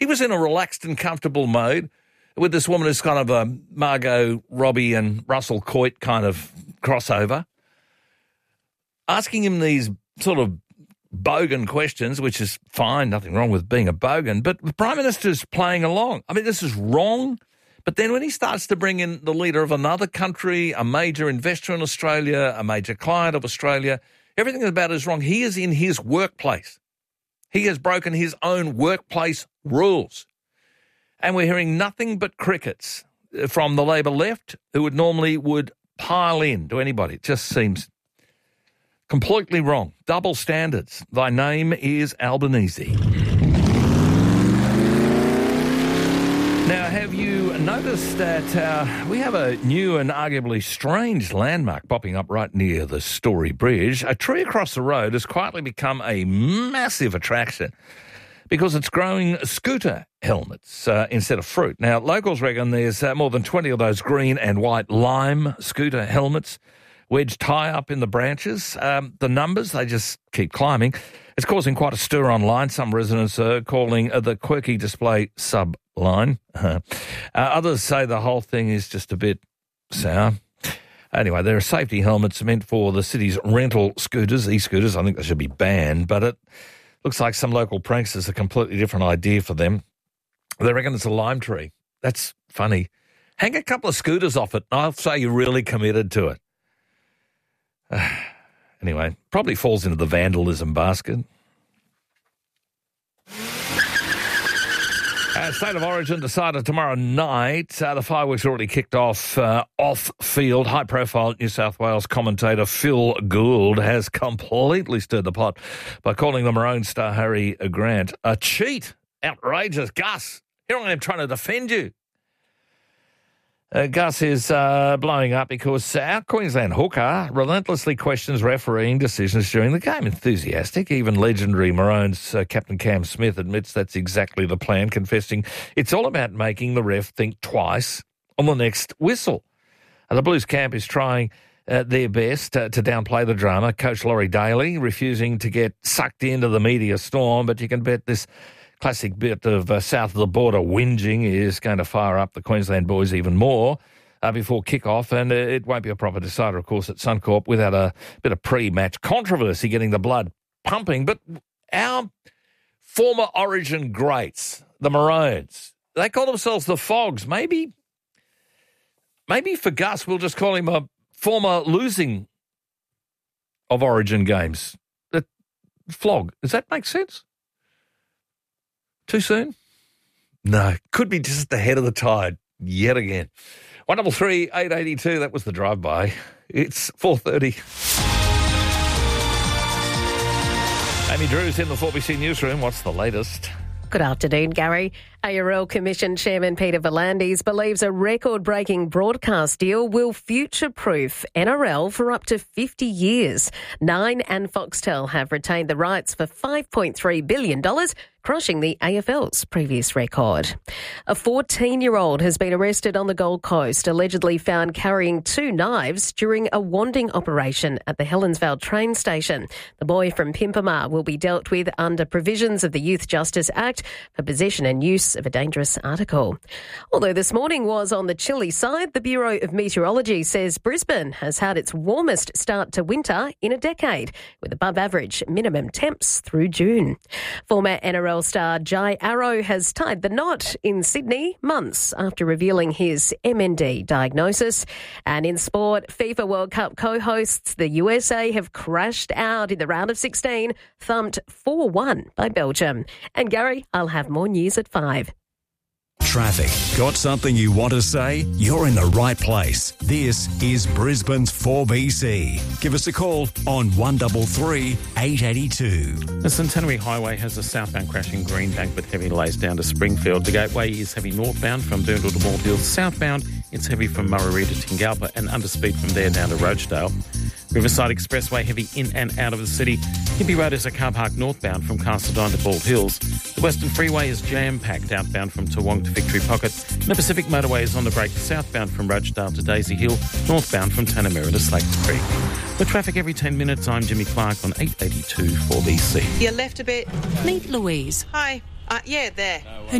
He was in a relaxed and comfortable mode with this woman who's kind of a Margot Robbie and Russell Coight kind of crossover, asking him these sort of bogan questions, which is fine, nothing wrong with being a bogan, but the Prime Minister's playing along. I mean, this is wrong. But then when he starts to bring in the leader of another country, a major investor in Australia, a major client of Australia, everything about it is wrong. He is in his workplace. He has broken his own workplace rules. And we're hearing nothing but crickets from the Labor left, who would pile in to anybody. It just seems completely wrong. Double standards. Thy name is Albanese. Now, have you noticed that we have a new and arguably strange landmark popping up right near the Story Bridge? A tree across the road has quietly become a massive attraction because it's growing scooter helmets instead of fruit. Now, locals reckon there's more than 20 of those green and white lime scooter helmets wedged high up in the branches. The numbers, they just keep climbing. It's causing quite a stir online. Some residents are calling the quirky display sublime. Others say the whole thing is just a bit sour. Anyway, there are safety helmets meant for the city's rental scooters, e-scooters. I think they should be banned, but it looks like some local pranksters a completely different idea for them. They reckon it's a lime tree. That's funny. Hang a couple of scooters off it, and I'll say you're really committed to it. Anyway, probably falls into the vandalism basket. State of Origin decided tomorrow night. The fireworks already kicked off off-field. High-profile New South Wales commentator Phil Gould has completely stirred the pot by calling the Maroon star Harry Grant a cheat. Outrageous. Gus, here I am trying to defend you. Gus is blowing up because our Queensland hooker relentlessly questions refereeing decisions during the game. Enthusiastic, even legendary Maroons Captain Cam Smith admits that's exactly the plan, confessing it's all about making the ref think twice on the next whistle. The Blues camp is trying their best to downplay the drama. Coach Laurie Daly refusing to get sucked into the media storm, but you can bet this classic bit of south of the border whinging is going to fire up the Queensland boys even more before kick-off, and it won't be a proper decider, of course, at Suncorp without a bit of pre-match controversy getting the blood pumping. But our former Origin greats, the Maroons, they call themselves the Fogs. Maybe for Gus, we'll just call him a former losing of Origin games. Flog. Does that make sense? Too soon? No. Could be just ahead of the tide yet again. 133 882, that was the drive-by. It's 4:30. Amy Drew's in the 4BC newsroom. What's the latest? Good afternoon, Gary. ARL Commission Chairman Peter V'landys believes a record-breaking broadcast deal will future-proof NRL for up to 50 years. Nine and Foxtel have retained the rights for $5.3 billion, crushing the AFL's previous record. A 14-year-old has been arrested on the Gold Coast, allegedly found carrying two knives during a wanding operation at the Helensvale train station. The boy from Pimpama will be dealt with under provisions of the Youth Justice Act for possession and use of a dangerous article. Although this morning was on the chilly side, the Bureau of Meteorology says Brisbane has had its warmest start to winter in a decade, with above-average minimum temps through June. Former NRL star Jai Arrow has tied the knot in Sydney months after revealing his MND diagnosis. And in sport, FIFA World Cup co-hosts the USA have crashed out in the round of 16, thumped 4-1 by Belgium. And Gary, I'll have more news at 5. Traffic. Got something you want to say? You're in the right place. This is Brisbane's 4BC. Give us a call on 133 882. The Centenary Highway has a southbound crash in Greenbank with heavy delays down to Springfield. The Gateway is heavy northbound from Boondall to Moorfield. Southbound, it's heavy from Murray to Tingalpa and underspeed from there down to Roachdale. Riverside Expressway heavy in and out of the city. Hippie Road is a car park northbound from Castledine to Bald Hills. The Western Freeway is jam-packed outbound from Toowong to Victory Pocket. And the Pacific Motorway is on the break southbound from Roachdale to Daisy Hill, northbound from Tanamera to Slakes Creek. For traffic every 10 minutes, I'm Jimmy Clark on 882 4BC. You left a bit. Meet Louise. Hi. Yeah, there.